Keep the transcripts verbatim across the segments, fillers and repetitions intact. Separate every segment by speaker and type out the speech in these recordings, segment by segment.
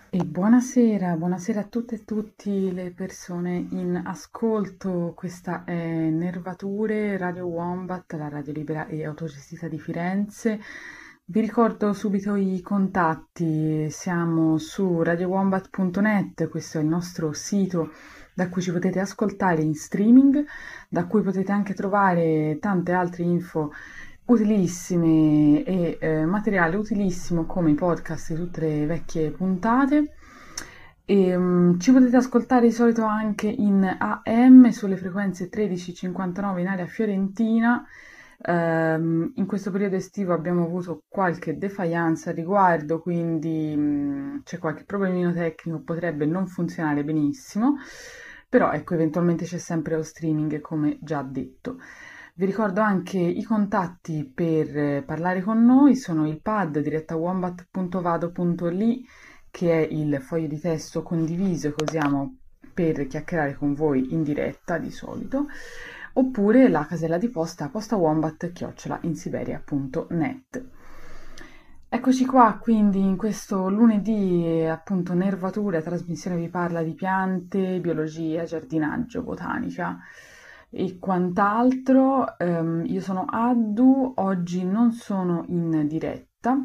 Speaker 1: E buonasera, buonasera a tutte e tutti le persone in ascolto. Questa è Nervature, Radio Wombat, la radio libera e autogestita di Firenze. Vi ricordo subito i contatti. Siamo su radio wombat punto net, questo è il nostro sito da cui ci potete ascoltare in streaming, da cui potete anche trovare tante altre info utilissime e eh, materiale utilissimo come i podcast di tutte le vecchie puntate. E, mm, ci potete ascoltare di solito anche in A M sulle frequenze tredici cinquantanove in area fiorentina. Ehm, in questo periodo estivo abbiamo avuto qualche defiance al riguardo, quindi mm, c'è qualche problemino tecnico, potrebbe non funzionare benissimo, però ecco, eventualmente c'è sempre lo streaming, come già detto. Vi ricordo anche i contatti per eh, parlare con noi, sono il pad diretta wombat punto vado punto li, che è il foglio di testo condiviso che usiamo per chiacchierare con voi in diretta di solito, oppure la casella di posta postawombat chiocciola insiberia punto net. Eccoci qua, quindi in questo lunedì, eh, appunto, Nervature, trasmissione vi parla di piante, biologia, giardinaggio, botanica e quant'altro. Ehm, io sono Addu, oggi non sono in diretta,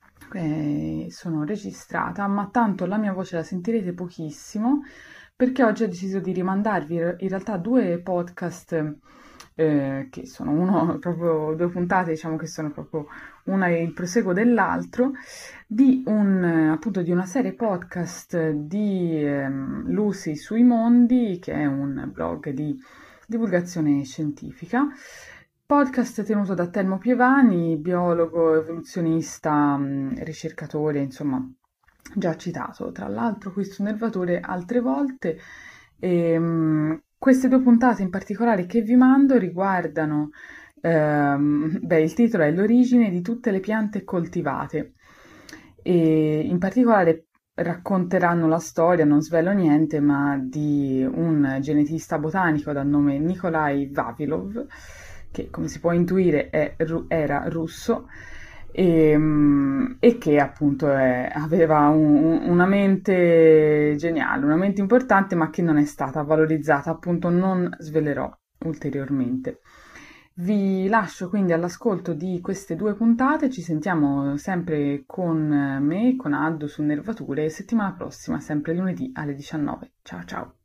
Speaker 1: eh, sono registrata, ma tanto la mia voce la sentirete pochissimo perché oggi ho deciso di rimandarvi in realtà due podcast, eh, che sono uno proprio due puntate, diciamo che sono proprio una è il proseguo dell'altro, di un eh, appunto di una serie podcast di ehm, Lucy sui mondi, che è un blog di divulgazione scientifica. Podcast tenuto da Telmo Pievani, biologo, evoluzionista, mh, ricercatore, insomma, già citato tra l'altro qui su Nervatore altre volte. E, mh, queste due puntate in particolare che vi mando riguardano, ehm, beh, il titolo è L'origine di tutte le piante coltivate e in particolare racconteranno la storia, non svelo niente, ma di un genetista botanico dal nome Nikolai Vavilov, che come si può intuire è ru- era russo e, mm, e che appunto è- aveva un- un- una mente geniale, una mente importante, ma che non è stata valorizzata, appunto non svelerò ulteriormente. Vi lascio quindi all'ascolto di queste due puntate, ci sentiamo sempre con me, con Aldo su Nervature, settimana prossima, sempre lunedì alle diciannove. Ciao ciao!